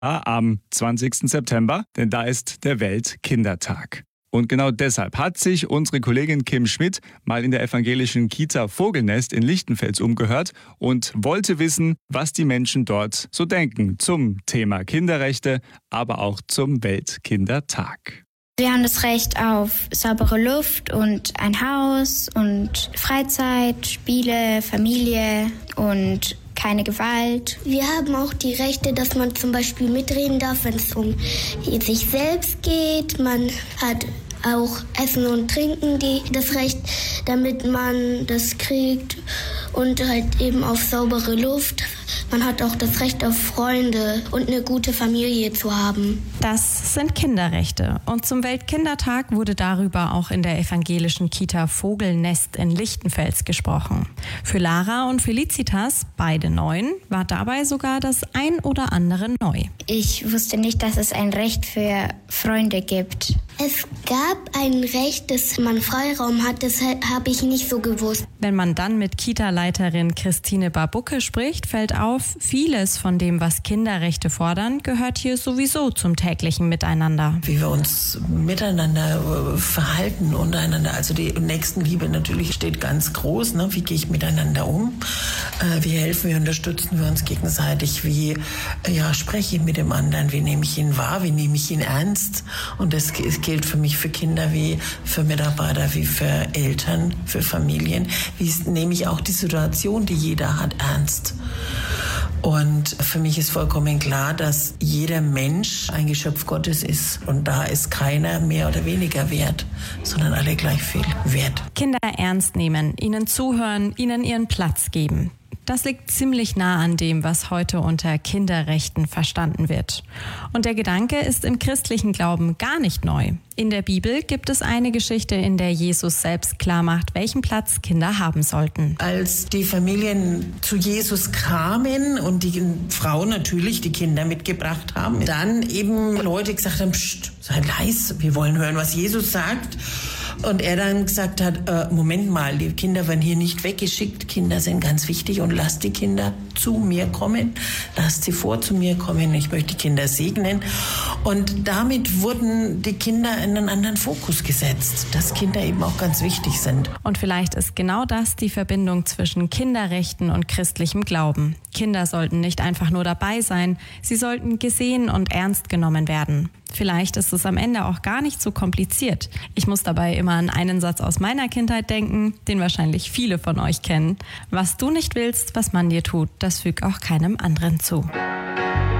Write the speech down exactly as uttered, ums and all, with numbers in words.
am zwanzigsten September, denn da ist der Weltkindertag. Und genau deshalb hat sich unsere Kollegin Kim Schmidt mal in der evangelischen Kita Vogelnest in Lichtenfels umgehört und wollte wissen, was die Menschen dort so denken zum Thema Kinderrechte, aber auch zum Weltkindertag. Wir haben das Recht auf saubere Luft und ein Haus und Freizeit, Spiele, Familie und keine Gewalt. Wir haben auch die Rechte, dass man zum Beispiel mitreden darf, wenn es um sich selbst geht. Man hat auch Essen und Trinken die, das Recht, damit man das kriegt und halt eben auf saubere Luft. Man hat auch das Recht auf Freunde und eine gute Familie zu haben. Das sind Kinderrechte. Und zum Weltkindertag wurde darüber auch in der evangelischen Kita Vogelnest in Lichtenfels gesprochen. Für Lara und Felicitas, beide neun, war dabei sogar das ein oder andere neu. Ich wusste nicht, dass es ein Recht für Freunde gibt. Es gab ein Recht, dass man Freiraum hat, das habe ich nicht so gewusst. Wenn man dann mit Kita-Leiterin Christine Babucke spricht, fällt auf, vieles von dem, was Kinderrechte fordern, gehört hier sowieso zum täglichen Miteinander. Wie wir uns miteinander verhalten untereinander, also die Nächstenliebe natürlich steht ganz groß, ne? Wie gehe ich miteinander um? Äh, wie helfen wir, unterstützen wir uns gegenseitig? Wie ja, spreche ich mit dem anderen? Wie nehme ich ihn wahr? Wie nehme ich ihn ernst? Und das gilt für mich für Kinder wie für Mitarbeiter, wie für Eltern, für Familien. Wie nehme ich auch die Situation, die jeder hat, ernst? Und für mich ist vollkommen klar, dass jeder Mensch ein Geschöpf Gottes ist. Und da ist keiner mehr oder weniger wert, sondern alle gleich viel wert. Kinder ernst nehmen, ihnen zuhören, ihnen ihren Platz geben. Das liegt ziemlich nah an dem, was heute unter Kinderrechten verstanden wird. Und der Gedanke ist im christlichen Glauben gar nicht neu. In der Bibel gibt es eine Geschichte, in der Jesus selbst klar macht, welchen Platz Kinder haben sollten. Als die Familien zu Jesus kamen und die Frauen natürlich die Kinder mitgebracht haben, dann eben Leute gesagt haben, pst, sei leise, wir wollen hören, was Jesus sagt. Und er dann gesagt hat, äh, Moment mal, die Kinder werden hier nicht weggeschickt. Kinder sind ganz wichtig und lasst die Kinder zu mir kommen. Lasst sie vor zu mir kommen. Ich möchte die Kinder segnen. Und damit wurden die Kinder in einen anderen Fokus gesetzt, dass Kinder eben auch ganz wichtig sind. Und vielleicht ist genau das die Verbindung zwischen Kinderrechten und christlichem Glauben. Kinder sollten nicht einfach nur dabei sein, sie sollten gesehen und ernst genommen werden. Vielleicht ist es am Ende auch gar nicht so kompliziert. Ich muss dabei immer an einen Satz aus meiner Kindheit denken, den wahrscheinlich viele von euch kennen. Was du nicht willst, was man dir tut, das füg auch keinem anderen zu.